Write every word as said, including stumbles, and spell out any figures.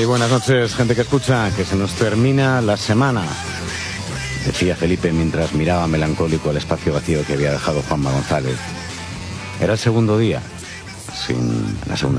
Y buenas noches, gente que escucha, que se nos termina la semana, decía Felipe mientras miraba melancólico el espacio vacío que había dejado Juanma González. Era el segundo día, sin la segunda